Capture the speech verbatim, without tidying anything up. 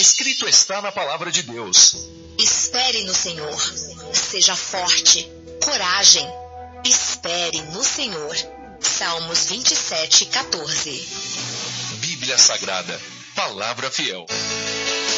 Escrito está na palavra de Deus. Espere no Senhor. Seja forte. Coragem. Espere no Senhor. Salmos vinte e sete, quatorze. Bíblia Sagrada. Palavra fiel.